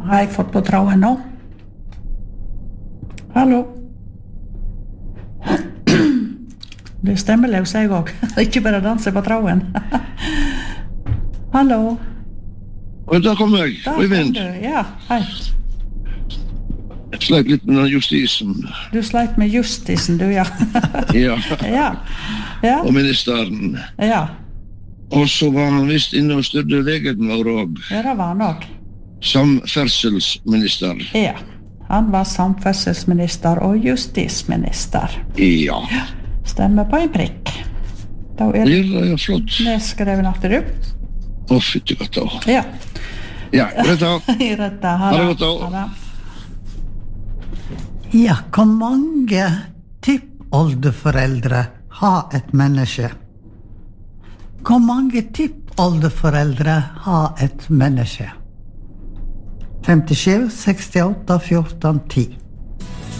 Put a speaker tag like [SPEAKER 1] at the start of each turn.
[SPEAKER 1] har jeg fått på tråden nå? Hallo? Det stemmeløs jeg også. Ikke bare danse på tråden. Hallo?
[SPEAKER 2] Og da kommer jeg, Øyvind.
[SPEAKER 1] Ja, hei.
[SPEAKER 2] Jeg sleit litt med justisen.
[SPEAKER 1] Du sleit med justisen, du, ja.
[SPEAKER 2] Ja.
[SPEAKER 1] Ja.
[SPEAKER 2] Og ministeren.
[SPEAKER 1] Ja.
[SPEAKER 2] Og så var han visst inne og styrte legen vår også.
[SPEAKER 1] Ja, det var han også.
[SPEAKER 2] Samferdselsminister.
[SPEAKER 1] Ja, han var samferdselsminister og justisminister.
[SPEAKER 2] Ja.
[SPEAKER 1] Stemmer på en prikk. Da er det
[SPEAKER 2] flott.
[SPEAKER 1] nedskrevet at du.
[SPEAKER 2] Å, fytti katta.
[SPEAKER 1] Ja.
[SPEAKER 2] Ja, greit da.
[SPEAKER 1] Greit da, ha
[SPEAKER 2] det
[SPEAKER 1] det.
[SPEAKER 2] godt da.
[SPEAKER 1] Ha det.
[SPEAKER 3] Ja, hvor mange tippoldeforeldre har et menneske? Hvor mange tippoldeforeldre har et menneske? 57, 68, 14, 10.